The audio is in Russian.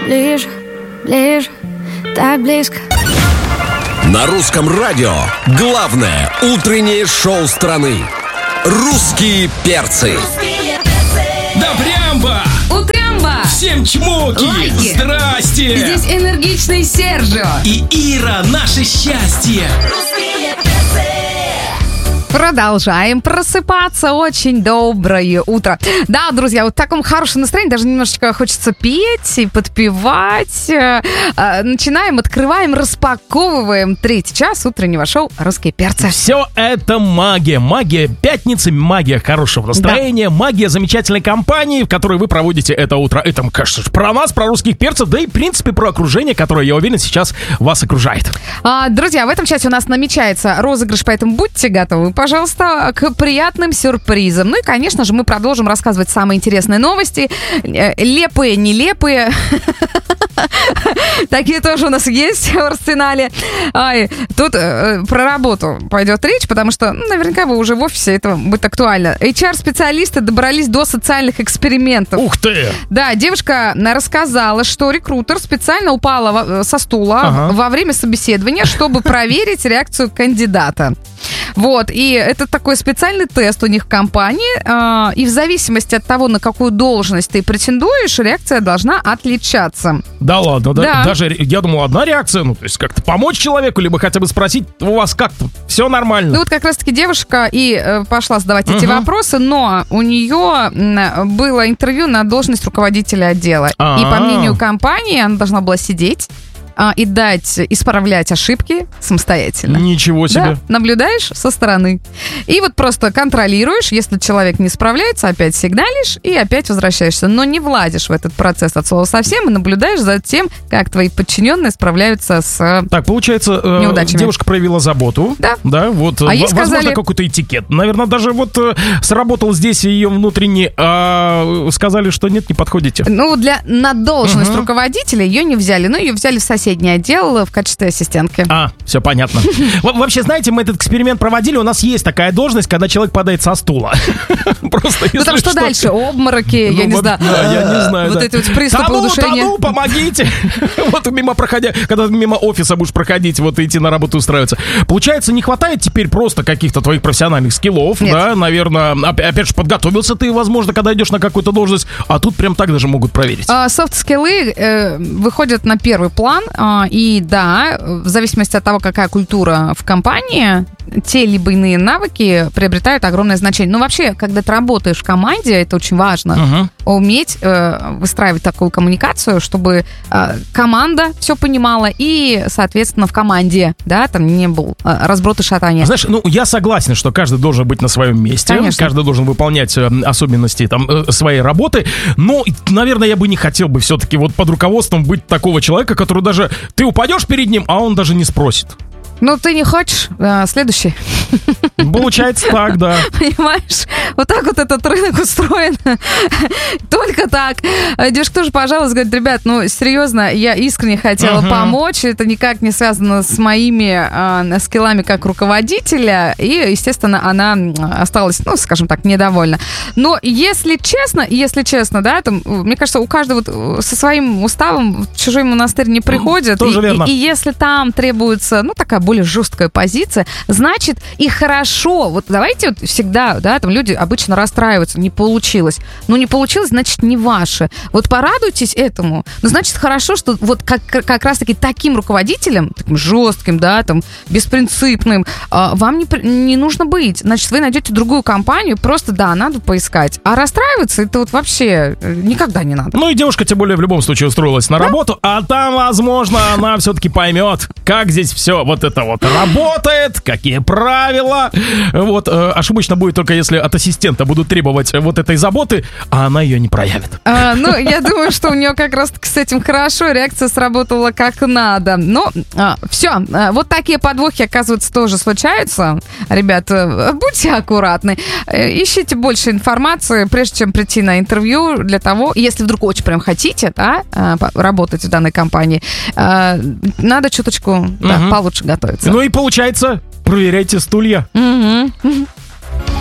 ближе, ближе, так близко. На русском радио главное утреннее шоу страны. «Русские перцы». Да прям-ба! Утрямба! Всем чмоки! Лайки! Здрасте! Здесь энергичный Сержио. И Ира, наше счастье! Продолжаем просыпаться. Очень доброе утро. Да, друзья, вот в таком хорошем настроении даже немножечко хочется петь и подпевать. Начинаем, открываем, распаковываем 3-й час утреннего шоу «Русские перцы». Все это магия. Магия пятницы, магия хорошего настроения, магия замечательной компании, в которой вы проводите это утро. Это, кажется, про нас, про русских перцев, да и, в принципе, про окружение, которое, я уверен, сейчас вас окружает. Друзья, в этом часе у нас намечается розыгрыш, поэтому будьте готовы, пожалуйста, к приятным сюрпризам. Ну и, конечно же, мы продолжим рассказывать самые интересные новости. Лепые, нелепые. Такие тоже у нас есть в арсенале. Тут про работу пойдет речь, потому что наверняка вы уже в офисе, это будет актуально. HR-специалисты добрались до социальных экспериментов. Ух ты! Да, девушка рассказала, что рекрутер специально упала со стула во время собеседования, чтобы проверить реакцию кандидата. Вот, и это такой специальный тест у них в компании, и в зависимости от того, на какую должность ты претендуешь, реакция должна отличаться. Да ладно, Да. Даже, я думал, одна реакция, ну, то есть как-то помочь человеку, либо хотя бы спросить, у вас как-то все нормально? Ну вот как раз-таки девушка и пошла задавать эти вопросы, но у нее было интервью на должность руководителя отдела. И по мнению компании она должна была сидеть и дать исправлять ошибки самостоятельно. Ничего себе. Да, наблюдаешь со стороны. И вот просто контролируешь, если человек не справляется, опять сигналишь и опять возвращаешься. Но не влазишь в этот процесс от слова совсем и наблюдаешь за тем, как твои подчиненные справляются с Так, получается, неудачами. девушка проявила заботу. Да. Да, вот. А ей Возможно, сказали- какой-то этикет. Наверное, даже вот сработал здесь ее внутренний... сказали, что нет, не подходите. Ну, на должность руководителя ее не взяли. Но ее взяли в соседний отдел в качестве ассистентки. Все понятно. Вообще, знаете, мы этот эксперимент проводили, у нас есть такая должность, когда человек падает со стула. Просто Ну там что дальше? Обмороки, я не знаю. Я не знаю, Вот да. эти вот приступы удушения. Тону, помогите! Вот мимо проходя, когда мимо офиса будешь проходить, вот идти на работу устраиваться. Получается, не хватает теперь просто каких-то твоих профессиональных скиллов, Нет. да, наверное, опять же, подготовился ты, возможно, когда идешь на какую-то должность, а тут прям так даже могут проверить. Софт-скиллы выходят на первый план, и да, в зависимости от того, какая культура в компании, те либо иные навыки приобретают огромное значение. Но вообще, когда ты работаешь в команде, это очень важно, уметь выстраивать такую коммуникацию, чтобы команда все понимала и, соответственно, в команде, да, там не был разброд и шатание. Знаешь, ну, я согласен, что каждый должен быть на своем месте. Конечно. Каждый должен выполнять особенности там своей работы. Но, наверное, я бы не хотел бы все-таки вот под руководством быть такого человека, который даже... Ты упадешь перед ним, а он даже не спросит. Ну, ты не хочешь? Следующий. Получается так, да. Понимаешь? Вот так вот этот рынок устроен. Только так. Девушка тоже пожаловалась, говорит, ребят, ну, серьезно, я искренне хотела помочь. Это никак не связано с моими скиллами как руководителя. И, естественно, она осталась, ну, скажем так, недовольна. Но если честно, да, там, мне кажется, у каждого вот со своим уставом в чужой монастырь не приходит. Тоже верно. И если там требуется, ну, такая более жесткая позиция, значит, и хорошо. Вот давайте вот всегда, да, там люди обычно расстраиваются, не получилось. Ну, не получилось, значит, не ваше. Вот порадуйтесь этому. Ну, значит, хорошо, что вот как раз-таки таким руководителем, таким жестким, да, там, беспринципным, вам не нужно быть. Значит, вы найдете другую компанию, просто, да, надо поискать. А расстраиваться, это вот вообще никогда не надо. Ну и девушка, тем более, в любом случае устроилась на работу, а там, возможно, она все-таки поймет, как здесь все вот это вот работает, какие правила. Вот, ошибочно будет только если от ассистента будут требовать вот этой заботы, а она ее не проявит. Ну, я думаю, что у нее как раз-таки с этим хорошо, реакция сработала как надо. Но все, вот такие подвохи, оказывается, тоже случаются. Ребят, будьте аккуратны. Ищите больше информации, прежде чем прийти на интервью, для того, если вдруг очень прям хотите, да, работать в данной компании, надо чуточку получше готовиться. Ну и получается, проверяйте стулья.